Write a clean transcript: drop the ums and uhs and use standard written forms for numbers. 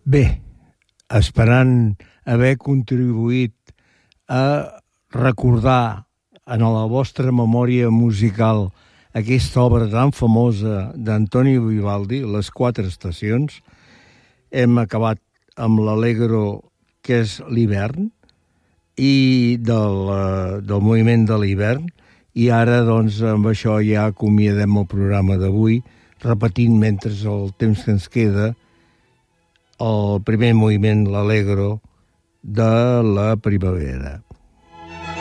Bé, esperant haver contribuït a recordar en la vostra memòria musical aquesta obra tan famosa d'Antonio Vivaldi, Les quatre estacions, hem acabat amb l'Allegro, que és l'hivern, i del moviment de l'hivern, i ara, doncs, amb això ja acomiadem el programa d'avui, repetint mentre el temps que ens queda el primer moviment, l'Allegro, de la primavera.